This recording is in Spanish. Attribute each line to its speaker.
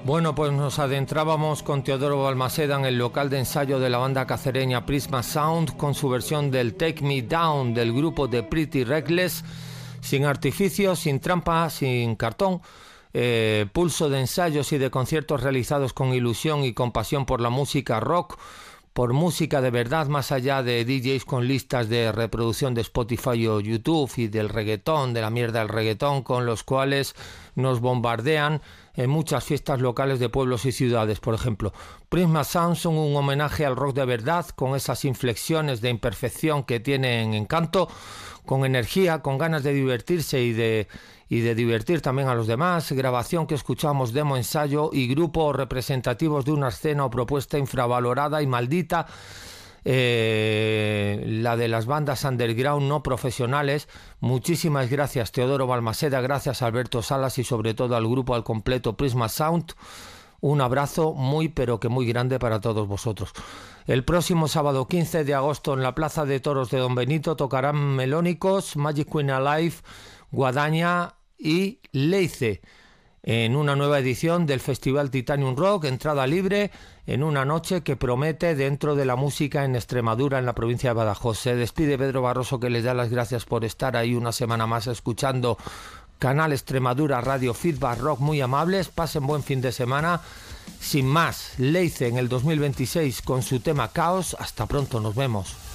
Speaker 1: Bueno, pues nos adentrábamos con Teodoro Balmaseda en el local de ensayo de la banda cacereña Prisma Sound con su versión del Take Me Down del grupo de Pretty Reckless, sin artificios, sin trampa, sin cartón, pulso de ensayos y de conciertos realizados con ilusión y con pasión por la música rock, por música de verdad, más allá de DJs con listas de reproducción de Spotify o YouTube y del reggaetón, de la mierda del reggaetón, con los cuales nos bombardean en muchas fiestas locales de pueblos y ciudades, por ejemplo. Prisma Sound son un homenaje al rock de verdad, con esas inflexiones de imperfección que tienen encanto, con energía, con ganas de divertirse y de divertir también a los demás. Grabación que escuchamos, demo, ensayo y grupos representativos de una escena o propuesta infravalorada y maldita, la de las bandas underground no profesionales. Muchísimas gracias, Teodoro Balmaseda, gracias Alberto Salas y sobre todo al grupo al completo Prisma Sound. Un abrazo muy pero que muy grande para todos vosotros. El próximo sábado 15 de agosto en la Plaza de Toros de Don Benito tocarán Melónicos, Magic Queen Alive, Guadaña y Leice en una nueva edición del Festival Titanium Rock, entrada libre en una noche que promete dentro de la música en Extremadura, en la provincia de Badajoz. Se despide Pedro Barroso, que les da las gracias por estar ahí una semana más escuchando Canal Extremadura Radio Feedback Rock, muy amables, pasen buen fin de semana. Sin más, Leice en el 2026 con su tema Caos. Hasta pronto, nos vemos.